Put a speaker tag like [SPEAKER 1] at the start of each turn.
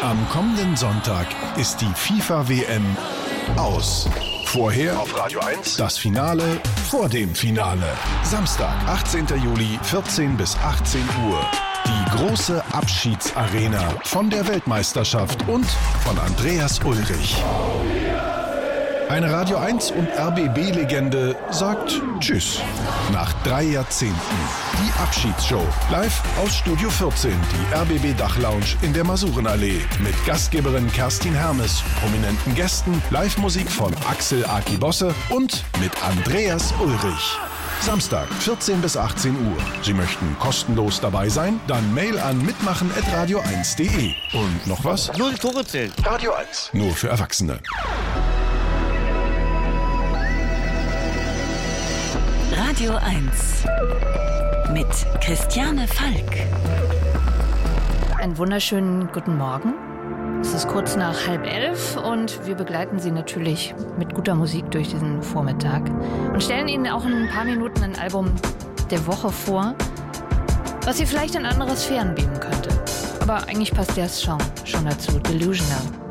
[SPEAKER 1] Am kommenden Sonntag ist die FIFA-WM aus. Vorher auf Radio 1 das Finale vor dem Finale. Samstag, 18. Juli, 14 bis 18 Uhr. Die große Abschiedsarena von der Weltmeisterschaft und von Andreas Ulrich. Eine Radio 1 und RBB-Legende sagt Tschüss. Nach 3 Jahrzehnten. Die Abschiedsshow. Live aus Studio 14, die RBB-Dachlounge in der Masurenallee. Mit Gastgeberin Kerstin Hermes, prominenten Gästen, Live-Musik von Axel Aki Bosse und mit Andreas Ulrich. Samstag, 14 bis 18 Uhr. Sie möchten kostenlos dabei sein? Dann Mail an mitmachen@radio1.de. Und noch was?
[SPEAKER 2] Nur die Tore zählen.
[SPEAKER 1] Radio 1. Nur für Erwachsene.
[SPEAKER 3] Radio 1 mit Christiane Falk.
[SPEAKER 4] Einen wunderschönen guten Morgen. Es ist kurz nach 10:30 und wir begleiten Sie natürlich mit guter Musik durch diesen Vormittag und stellen Ihnen auch in ein paar Minuten ein Album der Woche vor, was Sie vielleicht in andere Sphären beamen könnte. Aber eigentlich passt der Song schon dazu, Delusional.